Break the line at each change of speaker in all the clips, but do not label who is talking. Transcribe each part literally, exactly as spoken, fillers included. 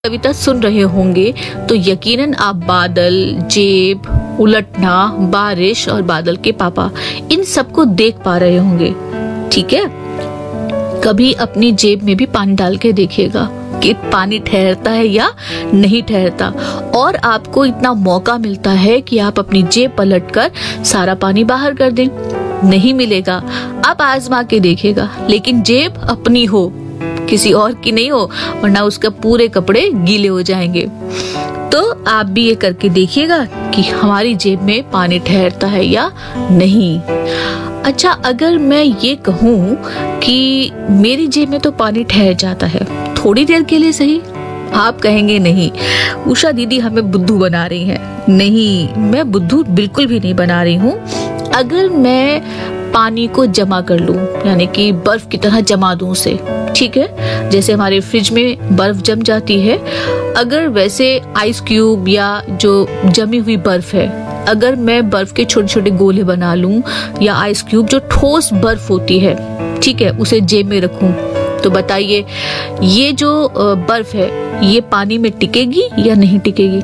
कविता सुन रहे होंगे तो यकीनन आप बादल, जेब, उलटना, बारिश और बादल के पापा इन सबको देख पा रहे होंगे। ठीक है, कभी अपनी जेब में भी पानी डाल के देखिएगा कि पानी ठहरता है या नहीं ठहरता, और आपको इतना मौका मिलता है कि आप अपनी जेब पलटकर सारा पानी बाहर कर दें। नहीं मिलेगा, आप आजमा के देखिएगा, लेकिन जेब अपनी हो, किसी और की नहीं हो, वरना उसका पूरे कपड़े गीले हो जाएंगे। तो आप भी ये करके देखिएगा कि हमारी जेब में पानी ठहरता है या नहीं। अच्छा, अगर मैं ये कहूँ कि मेरी जेब में तो पानी ठहर जाता है, थोड़ी देर के लिए सही, आप कहेंगे नहीं उषा दीदी हमें बुद्धू बना रही हैं। नहीं, मैं बुद्धू बिल्कुल भी नहीं बना रही हूँ। अगर मैं पानी को जमा कर लूं, यानी कि बर्फ की तरह जमा दूं उसे, ठीक है, जैसे हमारे फ्रिज में बर्फ जम जाती है, अगर वैसे आइस क्यूब या जो जमी हुई बर्फ है, अगर मैं बर्फ के छोटे छोटे गोले बना लूं या आइस क्यूब जो ठोस बर्फ होती है, ठीक है, उसे जेब में रखूं, तो बताइए ये जो बर्फ है ये पानी में टिकेगी या नहीं टिकेगी?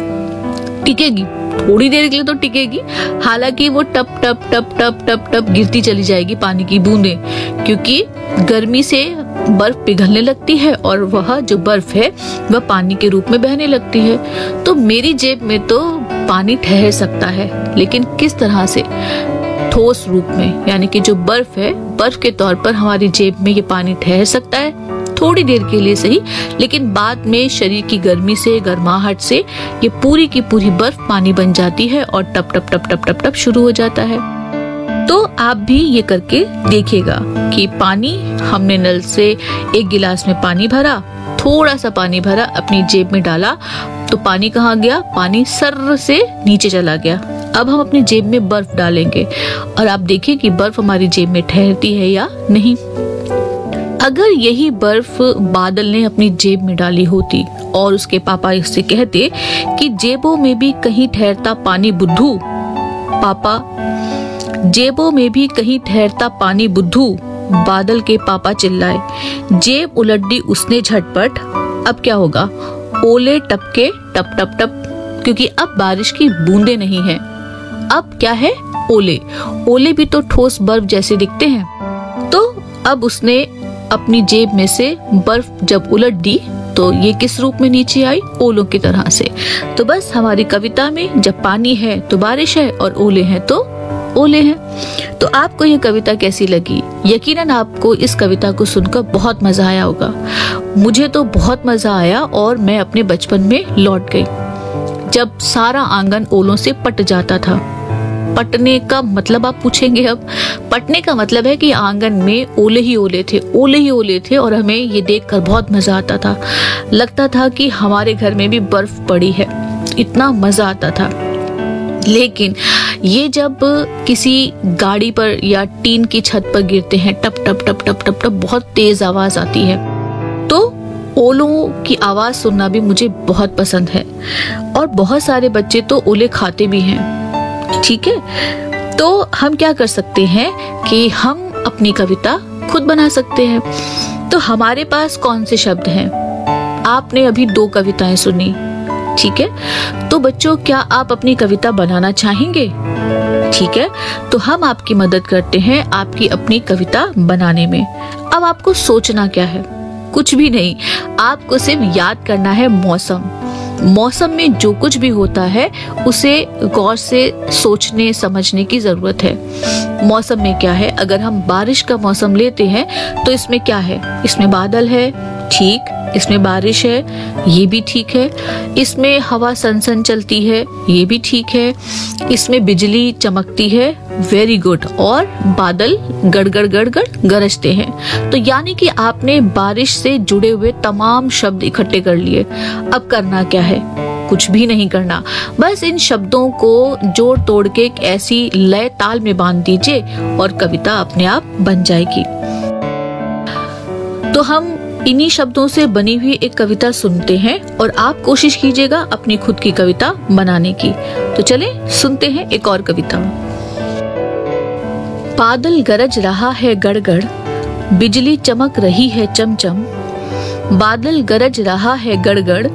टिकेगी, थोड़ी देर के लिए तो टिकेगी, हालांकि वो टप टप टप टप टप टप गिरती चली जाएगी पानी की बूंदें, क्योंकि गर्मी से बर्फ पिघलने लगती है और वह जो बर्फ है वह पानी के रूप में बहने लगती है। तो मेरी जेब में तो पानी ठहर सकता है, लेकिन किस तरह से? ठोस रूप में, यानी कि जो बर्फ है, बर्फ के तौर पर हमारी जेब में ये पानी ठहर सकता है, थोड़ी देर के लिए सही, लेकिन बाद में शरीर की गर्मी से, गर्माहट से ये पूरी की पूरी बर्फ पानी बन जाती है और टप टप टप टप टप टप शुरू हो जाता है। तो आप भी ये करके देखिएगा कि पानी, हमने नल से एक गिलास में पानी भरा, थोड़ा सा पानी भरा, अपनी जेब में डाला, तो पानी कहाँ गया? पानी सर्र से नीचे चला गया। अब हम अपनी जेब में बर्फ डालेंगे और आप देखिए कि बर्फ हमारी जेब में ठहरती है या नहीं। अगर यही बर्फ बादल ने अपनी जेब में डाली होती और उसके पापा इससे कहते कि जेबों में भी कहीं ठहरता पानी बुद्धू, पापा जेबों में भी कहीं ठहरता पानी बुद्धू, बादल के पापा चिल्लाए। जेब उलट दी उसने झटपट। अब क्या होगा? ओले टपके टप टप टप, क्योंकि अब बारिश की बूंदे नहीं है, अब क्या है? ओले। ओले भी तो ठोस बर्फ जैसे दिखते हैं। तो अब उसने अपनी जेब में से बर्फ जब उलट दी तो ये किस रूप में नीचे आई? ओलों की तरह से। तो बस हमारी कविता में जब पानी है तो बारिश है और ओले हैं तो ओले हैं। तो आपको ये कविता कैसी लगी? यकीनन आपको इस कविता को सुनकर बहुत मजा आया होगा। मुझे तो बहुत मजा आया और मैं अपने बचपन में लौट गई, जब सारा आंगन ओलों से पट जाता था। पटने का मतलब आप पूछेंगे, अब पटने का मतलब है कि आंगन में ओले ही ओले थे, ओले ही ओले थे, और हमें ये देखकर बहुत मजा आता था। लगता था कि हमारे घर में भी बर्फ पड़ी है, इतना मजा आता था। लेकिन ये जब किसी गाड़ी पर या टीन की छत पर गिरते हैं, टप टप टप टप टप टप बहुत तेज आवाज आती है, तो ओलों की आवाज सुनना भी मुझे बहुत पसंद है। और बहुत सारे बच्चे तो ओले खाते भी हैं। ठीक है, तो हम क्या कर सकते हैं कि हम अपनी कविता खुद बना सकते हैं। तो हमारे पास कौन से शब्द हैं? आपने अभी दो कविताएं सुनी, ठीक है, तो बच्चों क्या आप अपनी कविता बनाना चाहेंगे? ठीक है, तो हम आपकी मदद करते हैं आपकी अपनी कविता बनाने में। अब आपको सोचना क्या है? कुछ भी नहीं, आपको सिर्फ याद करना है मौसम। मौसम में जो कुछ भी होता है उसे गौर से सोचने समझने की जरूरत है। मौसम में क्या है? अगर हम बारिश का मौसम लेते हैं तो इसमें क्या है? इसमें बादल है, ठीक, इसमें बारिश है, ये भी ठीक है, इसमें हवा सनसन चलती है, ये भी ठीक है, इसमें बिजली चमकती है, वेरी गुड, और बादल गड़गड़ गड़गड़ गरजते हैं। तो यानी कि आपने बारिश से जुड़े हुए तमाम शब्द इकट्ठे कर लिए। अब करना क्या है? कुछ भी नहीं करना, बस इन शब्दों को जोड़ तोड़ के एक ऐसी लय ताल में बांध दीजिए और कविता अपने आप बन जाएगी। तो हम इन्हीं शब्दों से बनी हुई एक कविता सुनते हैं और आप कोशिश कीजिएगा अपनी खुद की कविता बनाने की। तो चले सुनते हैं एक और कविता। बादल गरज रहा है गड़गड़, बिजली चमक रही है चमचम, बादल गरज रहा है गड़गड़,